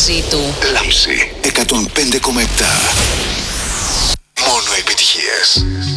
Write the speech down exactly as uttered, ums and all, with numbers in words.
μαζί του. Λάμψη εκατόν πέντε κόμμα επτά. Μόνο επιτυχίες.